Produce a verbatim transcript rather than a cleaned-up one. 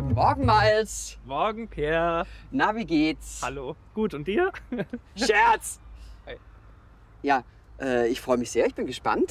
Morgen, Miles. Morgen, Peer. Na, wie geht's? Hallo. Gut, und dir? Scherz! Hi. Ja, äh, ich freue mich sehr, ich bin gespannt.